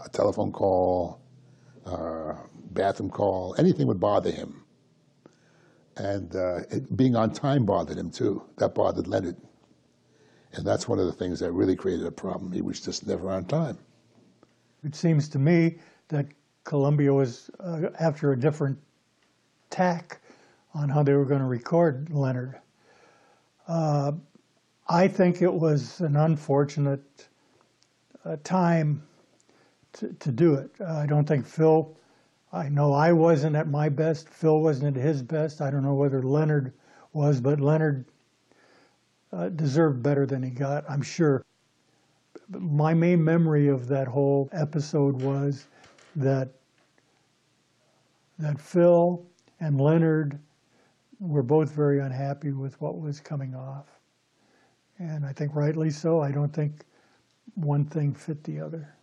a telephone call, bathroom call, anything would bother him. And being on time bothered him too. That bothered Leonard. And that's one of the things that really created a problem. He was just never on time. It seems to me that Columbia was after a different tack on how they were going to record Leonard. I think it was an unfortunate time to do it. I don't think Phil, I know I wasn't at my best, Phil wasn't at his best. I don't know whether Leonard was, but Leonard deserved better than he got, I'm sure. My main memory of that whole episode was that Phil and Leonard were both very unhappy with what was coming off. And I think rightly so. I don't think one thing fit the other.